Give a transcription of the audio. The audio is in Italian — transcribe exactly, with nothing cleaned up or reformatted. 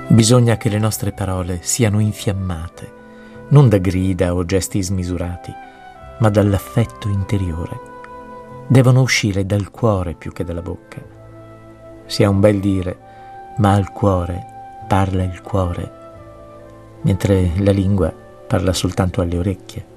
Bisogna che le nostre parole siano infiammate, non da grida o gesti smisurati, ma dall'affetto interiore. Devono uscire dal cuore più che dalla bocca. Si ha un bel dire, ma al cuore parla il cuore, mentre la lingua parla soltanto alle orecchie.